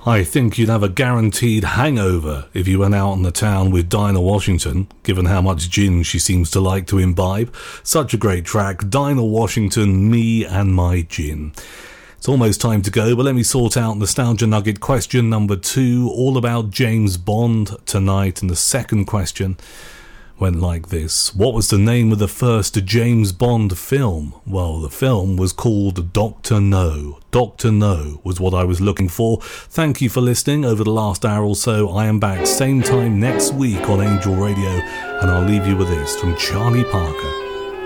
I think you'd have a guaranteed hangover if you went out on the town with Dinah Washington, given how much gin she seems to like to imbibe. Such a great track, Dinah Washington, Me and My Gin. It's almost time to go, but let me sort out Nostalgia Nugget question number 2, all about James Bond tonight. And the second question went like this. What was the name of the first James Bond film? Well, the film was called Dr. No. Dr. No was what I was looking for. Thank you for listening over the last hour or so. I am back same time next week on Angel Radio, and I'll leave you with this from Charlie Parker.